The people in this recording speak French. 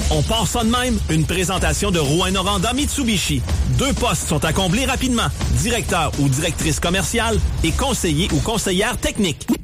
On part ça de même. Une présentation de Rouyn-Noranda Mitsubishi. 2 postes sont à combler rapidement. Directeur ou directrice commerciale et conseiller ou conseillère technique.